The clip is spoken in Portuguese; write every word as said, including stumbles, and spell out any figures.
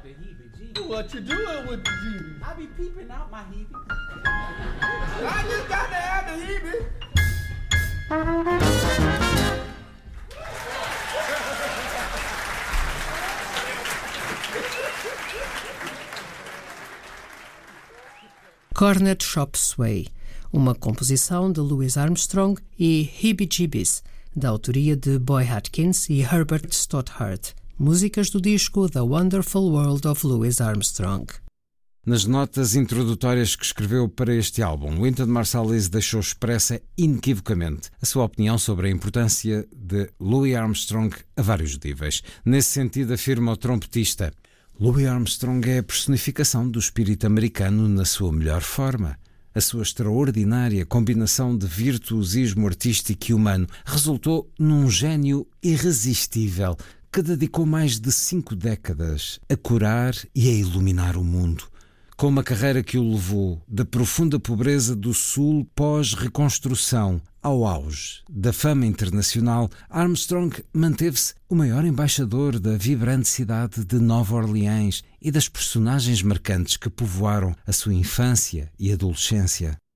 got the heebie-jeebies. What you doing with the jeebies? I be peeping out my heebie. I just got to have the heebie. Cornet Shop Sway, uma composição de Louis Armstrong, e Heebie-Jeebies, da autoria de Boy Atkins e Herbert Stothart, músicas do disco The Wonderful World of Louis Armstrong. Nas notas introdutórias que escreveu para este álbum, Wynton Marsalis deixou expressa inequivocamente a sua opinião sobre a importância de Louis Armstrong a vários níveis. Nesse sentido, afirma o trompetista: Louis Armstrong é a personificação do espírito americano na sua melhor forma. A sua extraordinária combinação de virtuosismo artístico e humano resultou num gênio irresistível que dedicou mais de cinco décadas a curar e a iluminar o mundo. Com uma carreira que o levou da profunda pobreza do Sul pós-reconstrução ao auge da fama internacional, Armstrong manteve-se o maior embaixador da vibrante cidade de Nova Orleans e das personagens marcantes que povoaram a sua infância e adolescência.